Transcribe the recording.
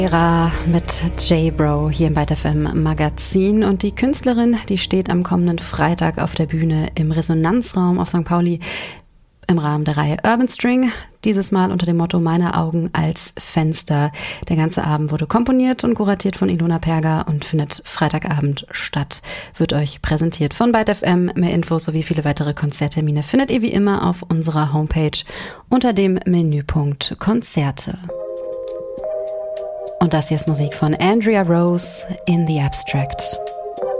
Mit J-Bro hier im Byte FM Magazin, und die Künstlerin, die steht am kommenden Freitag auf der Bühne im Resonanzraum auf St. Pauli im Rahmen der Reihe Urban String, dieses Mal unter dem Motto Meine Augen als Fenster. Der ganze Abend wurde komponiert und kuratiert von Ilona Perger und findet Freitagabend statt. Wird euch präsentiert von Byte FM. Mehr Infos sowie viele weitere Konzerttermine findet ihr wie immer auf unserer Homepage unter dem Menüpunkt Konzerte. Und das hier ist Musik von Andrea Rose, In the Abstract.